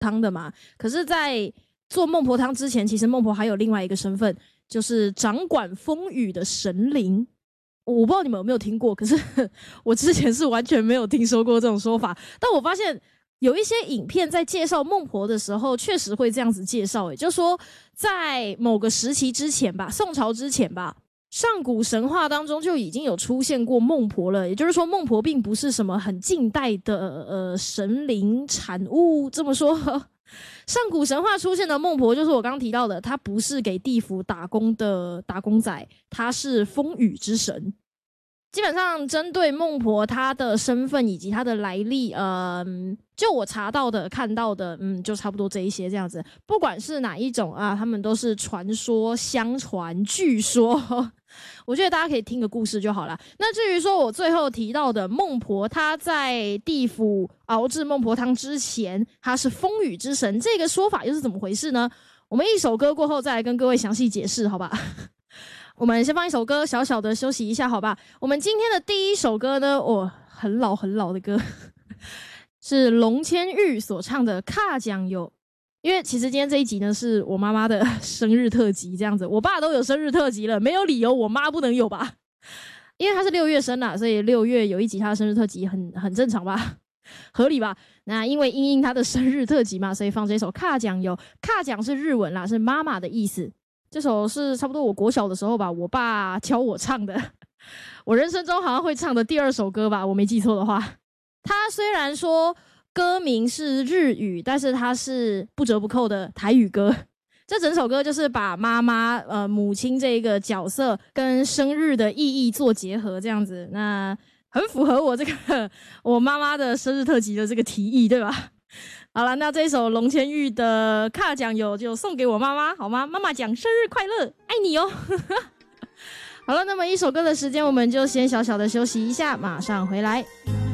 汤的嘛。可是在做孟婆汤之前，其实孟婆还有另外一个身份，就是掌管风雨的神灵。我不知道你们有没有听过，可是我之前是完全没有听说过这种说法。但我发现有一些影片在介绍孟婆的时候，确实会这样子介绍，就是说在某个时期之前吧，宋朝之前吧，上古神话当中就已经有出现过孟婆了。也就是说，孟婆并不是什么很近代的神灵产物。这么说，上古神话出现的孟婆，就是我刚刚提到的，她不是给地府打工的打工仔，她是风雨之神。基本上针对孟婆她的身份以及她的来历，就我查到的看到的，就差不多这一些这样子。不管是哪一种啊，他们都是传说、相传、据说。我觉得大家可以听个故事就好了。那至于说我最后提到的孟婆，她在地府熬制孟婆汤之前，她是风雨之神，这个说法又是怎么回事呢？我们一首歌过后再来跟各位详细解释，好吧？我们先放一首歌，小小的休息一下，好吧？我们今天的第一首歌呢，很老很老的歌，是龙千玉所唱的《卡酱油》。因为其实今天这一集呢，是我妈妈的生日特辑，这样子。我爸都有生日特辑了，没有理由我妈不能有吧？因为她是6月生啦，所以6月有一集她的生日特辑很正常吧？合理吧？那因为因她的生日特辑嘛，所以放这首《卡酱油》。卡酱是日文啦，是妈妈的意思。这首是差不多我国小的时候吧，我爸教我唱的，我人生中好像会唱的第2首歌吧，我没记错的话。它虽然说歌名是日语，但是它是不折不扣的台语歌。这整首歌就是把妈妈母亲这一个角色跟生日的意义做结合，这样子，那很符合我这个我妈妈的生日特辑的这个提议，对吧？好了，那这一首龙千玉的《卡酱油》就送给我妈妈，好吗？妈妈讲生日快乐，爱你哦。好了，那么一首歌的时间，我们就先小小的休息一下，马上回来。